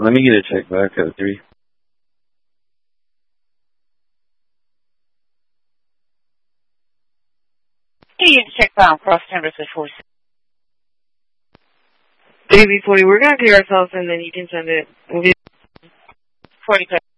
Let me get a check back at 3. You need to check down cross numbers at 4. 3B40, we're going to clear ourselves and then you can send it. We'll be 40.